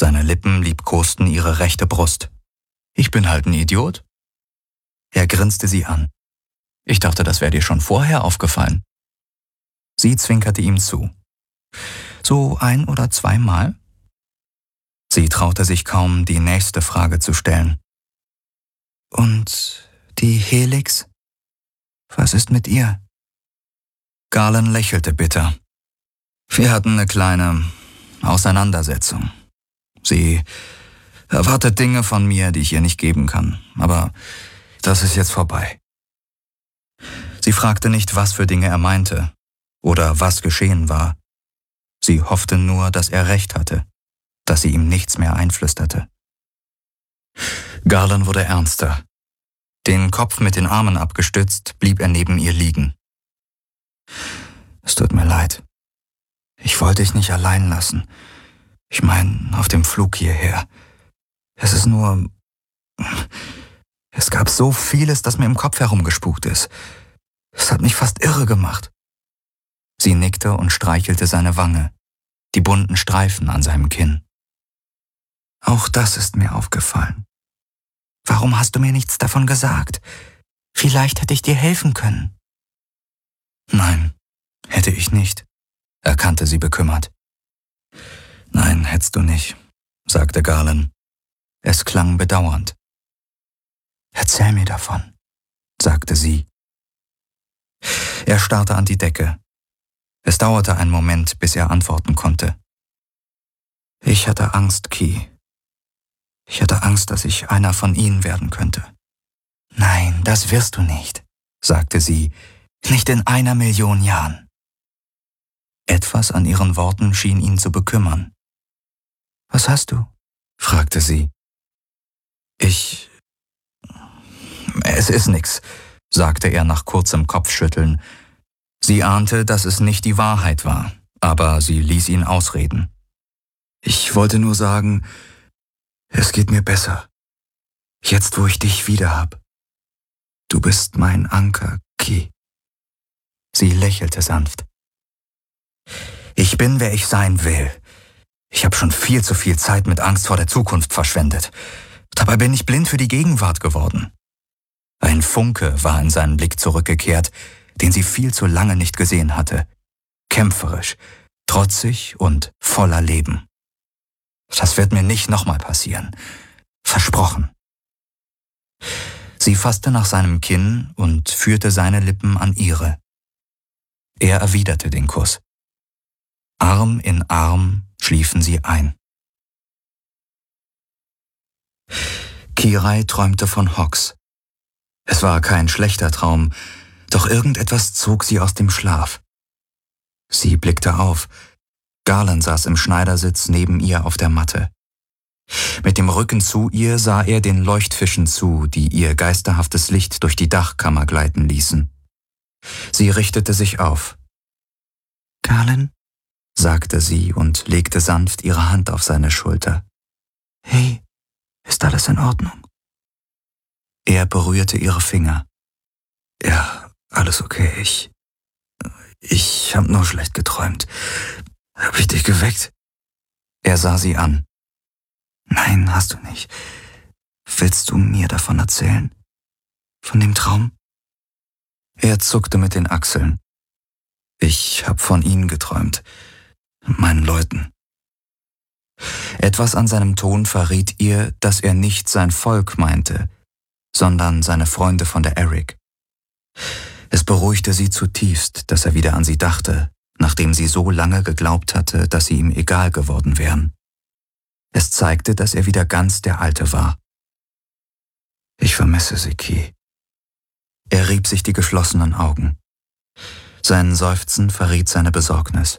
Seine Lippen liebkosten ihre rechte Brust. »Ich bin halt ein Idiot?« Er grinste sie an. »Ich dachte, das wäre dir schon vorher aufgefallen.« Sie zwinkerte ihm zu. »So 1 oder 2 Mal?« Sie traute sich kaum, die nächste Frage zu stellen. »Und die Helix? Was ist mit ihr?« Garland lächelte bitter. »Wir hatten eine kleine Auseinandersetzung. Sie erwartet Dinge von mir, die ich ihr nicht geben kann. Aber das ist jetzt vorbei.« Sie fragte nicht, was für Dinge er meinte oder was geschehen war. Sie hoffte nur, dass er recht hatte, dass sie ihm nichts mehr einflüsterte. Garland wurde ernster. Den Kopf mit den Armen abgestützt, blieb er neben ihr liegen. »Es tut mir leid. Ich wollte dich nicht allein lassen. Ich meine, auf dem Flug hierher. Es ist nur... Es gab so vieles, das mir im Kopf herumgespukt ist. Es hat mich fast irre gemacht.« Sie nickte und streichelte seine Wange, die bunten Streifen an seinem Kinn. »Auch das ist mir aufgefallen. Warum hast du mir nichts davon gesagt? Vielleicht hätte ich dir helfen können.« »Nein, hätte ich nicht«, erkannte sie bekümmert. »Nein, hättest du nicht«, sagte Garland. Es klang bedauernd. »Erzähl mir davon«, sagte sie. Er starrte an die Decke. Es dauerte einen Moment, bis er antworten konnte. »Ich hatte Angst, Key. Ich hatte Angst, dass ich einer von ihnen werden könnte.« »Nein, das wirst du nicht«, sagte sie. »Nicht in 1 Million Jahren.« Etwas an ihren Worten schien ihn zu bekümmern. »Was hast du?« fragte sie. »Es ist nix«, sagte er nach kurzem Kopfschütteln. Sie ahnte, dass es nicht die Wahrheit war, aber sie ließ ihn ausreden. »Ich wollte nur sagen, es geht mir besser. Jetzt, wo ich dich wieder hab. Du bist mein Anker, Key.« Sie lächelte sanft. »Ich bin, wer ich sein will. Ich habe schon viel zu viel Zeit mit Angst vor der Zukunft verschwendet. Dabei bin ich blind für die Gegenwart geworden.« Ein Funke war in seinen Blick zurückgekehrt, den sie viel zu lange nicht gesehen hatte. Kämpferisch, trotzig und voller Leben. »Das wird mir nicht nochmal passieren. Versprochen.« Sie fasste nach seinem Kinn und führte seine Lippen an ihre. Er erwiderte den Kuss. Arm in Arm schliefen sie ein. Kirai träumte von Hox. Es war kein schlechter Traum, doch irgendetwas zog sie aus dem Schlaf. Sie blickte auf. Garland saß im Schneidersitz neben ihr auf der Matte. Mit dem Rücken zu ihr sah er den Leuchtfischen zu, die ihr geisterhaftes Licht durch die Dachkammer gleiten ließen. Sie richtete sich auf. »Garland?« sagte sie und legte sanft ihre Hand auf seine Schulter. »Hey, ist alles in Ordnung?« Er berührte ihre Finger. »Ja, alles okay. Ich hab nur schlecht geträumt. Hab ich dich geweckt?« Er sah sie an. »Nein, hast du nicht. Willst du mir davon erzählen? Von dem Traum?« Er zuckte mit den Achseln. »Ich hab von ihnen geträumt. Meinen Leuten.« Etwas an seinem Ton verriet ihr, dass er nicht sein Volk meinte, sondern seine Freunde von der Eric. Es beruhigte sie zutiefst, dass er wieder an sie dachte, nachdem sie so lange geglaubt hatte, dass sie ihm egal geworden wären. Es zeigte, dass er wieder ganz der Alte war. »Ich vermisse sie, Key.« Er rieb sich die geschlossenen Augen. Sein Seufzen verriet seine Besorgnis.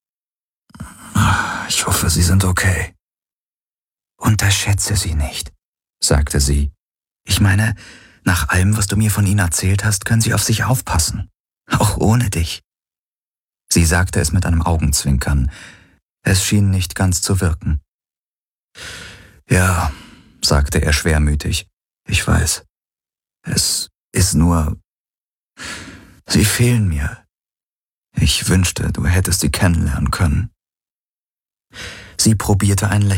»Ich hoffe, sie sind okay.« »Unterschätze sie nicht«, sagte sie. »Ich meine, nach allem, was du mir von ihnen erzählt hast, können sie auf sich aufpassen. Auch ohne dich.« Sie sagte es mit einem Augenzwinkern. Es schien nicht ganz zu wirken. »Ja«, sagte er schwermütig, »ich weiß. Es ist nur... Sie fehlen mir. Ich wünschte, du hättest sie kennenlernen können.« Sie probierte ein